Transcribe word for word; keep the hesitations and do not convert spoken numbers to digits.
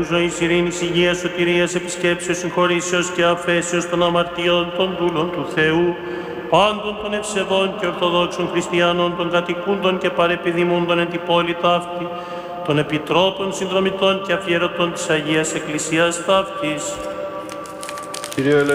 Ζωής, ειρήνης, υγείας, σωτηρίας, επισκέψεως, συγχωρήσεως και αφέσεως των αμαρτιών των δούλων του Θεού, πάντων των ευσεβών και ορθοδόξων χριστιανών, των κατοικούντων και παρεπιδημούντων εν την πόλη ταύτη, των επιτρόπων, συνδρομητών και αφιερωτών της Αγίας Εκκλησίας ταύτης.